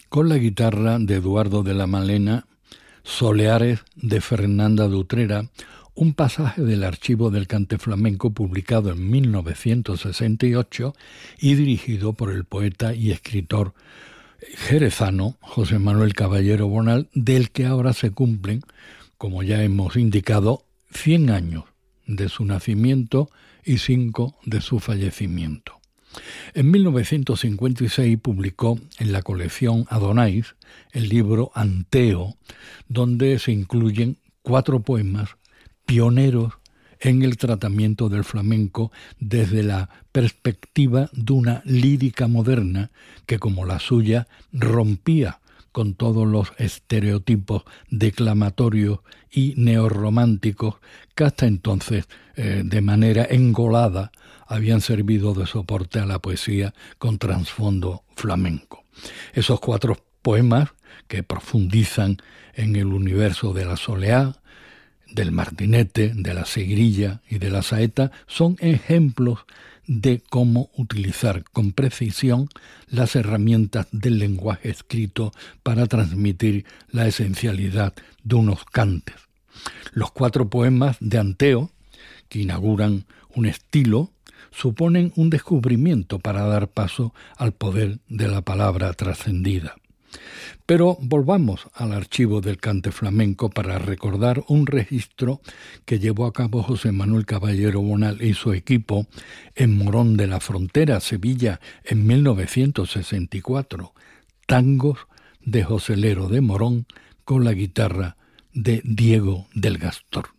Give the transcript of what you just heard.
con la guitarra de Eduardo de la Malena, Soleares de Fernanda de Utrera, un pasaje del archivo del cante flamenco publicado en 1968 y dirigido por el poeta y escritor jerezano José Manuel Caballero Bonal, del que ahora se cumplen, como ya hemos indicado, 100 años de su nacimiento y 5 de su fallecimiento. En 1956 publicó en la colección Adonais el libro Anteo, donde se incluyen 4 poemas pioneros en el tratamiento del flamenco desde la perspectiva de una lírica moderna que, como la suya, rompía con todos los estereotipos declamatorios y neorrománticos que hasta entonces, de manera engolada, habían servido de soporte a la poesía con trasfondo flamenco. Esos 4 poemas, que profundizan en el universo de la soleá, del martinete, de la seguirilla y de la saeta, son ejemplos de cómo utilizar con precisión las herramientas del lenguaje escrito para transmitir la esencialidad de unos cantes. Los 4 poemas de Anteo, que inauguran un estilo, suponen un descubrimiento para dar paso al poder de la palabra trascendida. Pero volvamos al archivo del cante flamenco para recordar un registro que llevó a cabo José Manuel Caballero Bonal y su equipo en Morón de la Frontera, Sevilla, en 1964, Tangos de José Lero de Morón con la guitarra de Diego del Gastor.